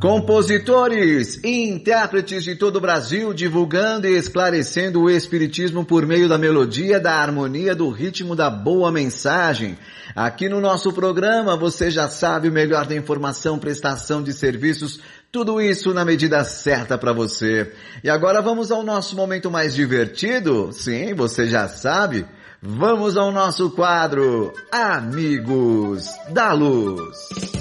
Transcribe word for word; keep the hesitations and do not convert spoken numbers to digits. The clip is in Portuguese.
Compositores e intérpretes de todo o Brasil divulgando e esclarecendo o espiritismo por meio da melodia, da harmonia, do ritmo, da boa mensagem. Aqui no nosso programa você já sabe o melhor da informação, prestação de serviços, tudo isso na medida certa para você. E agora vamos ao nosso momento mais divertido? Sim, você já sabe. Vamos ao nosso quadro Amigos da Luz.